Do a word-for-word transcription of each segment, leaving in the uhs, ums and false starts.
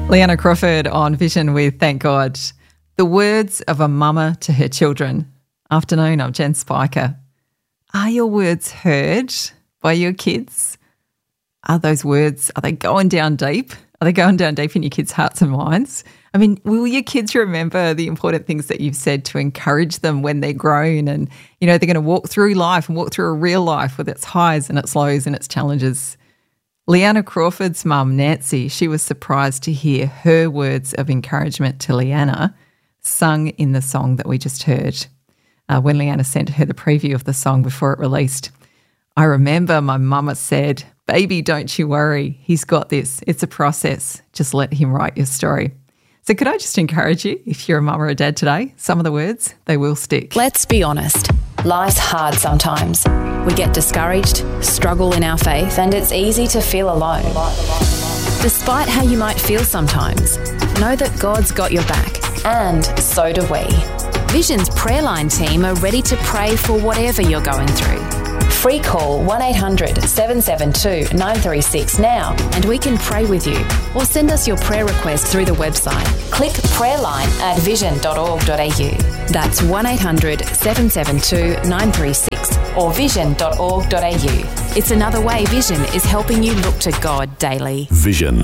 Leanna Crawford on Vision with Thank God. The words of a mama to her children. Afternoon, I'm Jen Spiker. Are your words heard by your kids? Are those words, are they going down deep? Are they going down deep in your kids' hearts and minds? I mean, will your kids remember the important things that you've said to encourage them when they're grown and, you know, they're going to walk through life and walk through a real life with its highs and its lows and its challenges? Leanna Crawford's mum, Nancy, she was surprised to hear her words of encouragement to Leanna sung in the song that we just heard. Uh, when Leanna sent her the preview of the song before it released, I remember my mama said, "Baby, don't you worry. He's got this. It's a process. Just let him write your story." So could I just encourage you, if you're a mum or a dad today, some of the words, they will stick. Let's be honest. Life's hard sometimes. We get discouraged, struggle in our faith, and it's easy to feel alone. Despite how you might feel sometimes, know that God's got your back, and so do we. Vision's prayer line team are ready to pray for whatever you're going through. Free call one eight hundred seven seven two nine three six now and we can pray with you, or send us your prayer request through the website. Click prayerline at vision dot org dot a u. That's one eight hundred seven seven two nine three six or vision dot org dot a u. It's another way Vision is helping you look to God daily. Vision.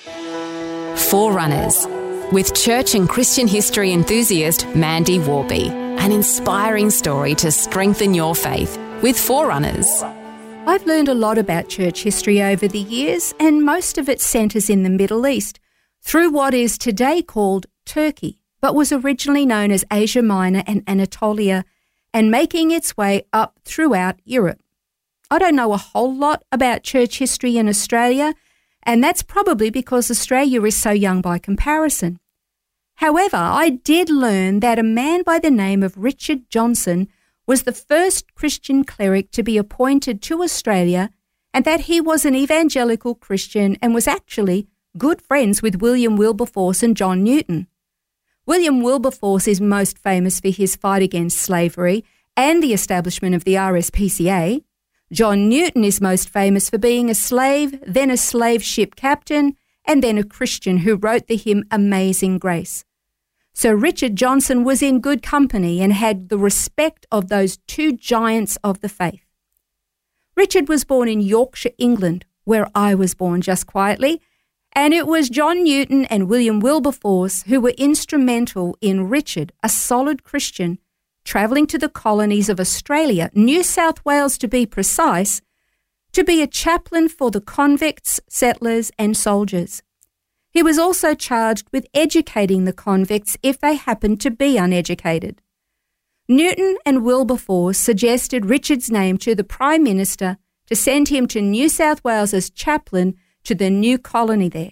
Forerunners, with church and Christian history enthusiast Mandy Warby. An inspiring story to strengthen your faith with Forerunners. I've learned a lot about church history over the years, and most of it centres in the Middle East, through what is today called Turkey, but was originally known as Asia Minor and Anatolia, and making its way up throughout Europe. I don't know a whole lot about church history in Australia, and that's probably because Australia is so young by comparison. However, I did learn that a man by the name of Richard Johnson was the first Christian cleric to be appointed to Australia, and that he was an evangelical Christian and was actually good friends with William Wilberforce and John Newton. William Wilberforce is most famous for his fight against slavery and the establishment of the R S P C A. John Newton is most famous for being a slave, then a slave ship captain, and then a Christian who wrote the hymn Amazing Grace. So Richard Johnson was in good company and had the respect of those two giants of the faith. Richard was born in Yorkshire, England, where I was born just quietly, and it was John Newton and William Wilberforce who were instrumental in Richard, a solid Christian, travelling to the colonies of Australia, New South Wales to be precise, to be a chaplain for the convicts, settlers and soldiers. He was also charged with educating the convicts if they happened to be uneducated. Newton and Wilberforce suggested Richard's name to the Prime Minister to send him to New South Wales as chaplain to the new colony there.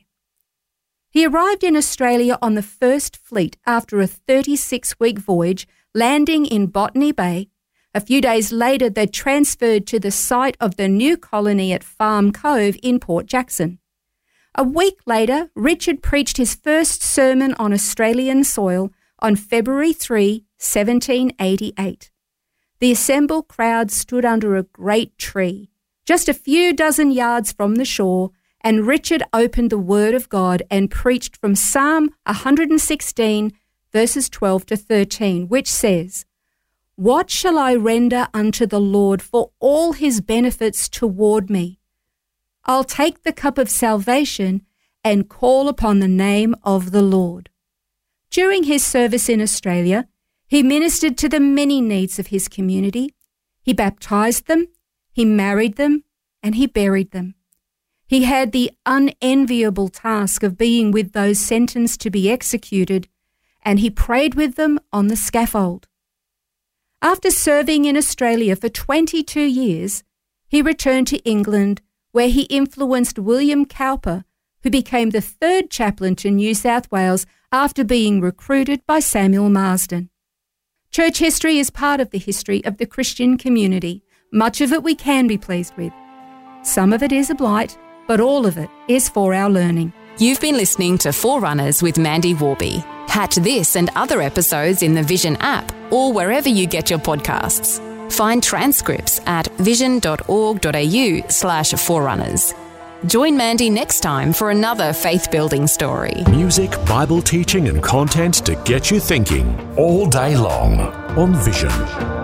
He arrived in Australia on the First Fleet after a thirty-six week voyage, landing in Botany Bay. A few days later, they transferred to the site of the new colony at Farm Cove in Port Jackson. A week later, Richard preached his first sermon on Australian soil on February third, seventeen eighty-eight. The assembled crowd stood under a great tree, just a few dozen yards from the shore, and Richard opened the Word of God and preached from Psalm one hundred sixteen, verses twelve to thirteen, which says, "What shall I render unto the Lord for all his benefits toward me? I'll take the cup of salvation and call upon the name of the Lord." During his service in Australia, he ministered to the many needs of his community. He baptised them, he married them, and he buried them. He had the unenviable task of being with those sentenced to be executed, and he prayed with them on the scaffold. After serving in Australia for twenty-two years, he returned to England, where he influenced William Cowper, who became the third chaplain to New South Wales after being recruited by Samuel Marsden. Church history is part of the history of the Christian community. Much of it we can be pleased with. Some of it is a blight, but all of it is for our learning. You've been listening to Forerunners with Mandy Warby. Catch this and other episodes in the Vision app or wherever you get your podcasts. Find transcripts at vision dot org dot a u slash forerunners. Join Mandy next time for another faith-building story. Music, Bible teaching and content to get you thinking all day long on Vision.